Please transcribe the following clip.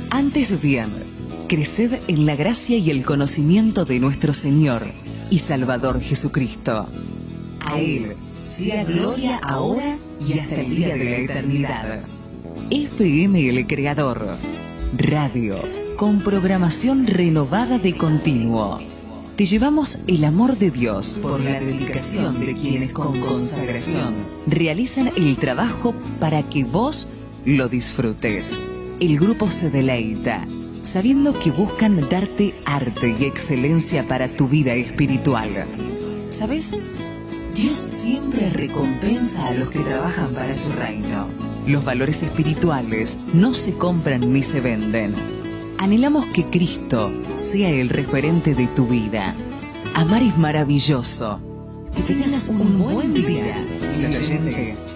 Antes bien, creced en la gracia y el conocimiento de nuestro Señor y Salvador Jesucristo. A Él sea gloria ahora y hasta el día de la eternidad. FM El Creador, radio con programación renovada de continuo. Te llevamos el amor de Dios por la dedicación de quienes con consagración realizan el trabajo para que vos lo disfrutes. El grupo se deleita, sabiendo que buscan darte arte y excelencia para tu vida espiritual. ¿Sabes? Dios siempre recompensa a los que trabajan para su reino. Los valores espirituales no se compran ni se venden. Anhelamos que Cristo sea el referente de tu vida. Amar es maravilloso. Que tengas un buen día, fluyente.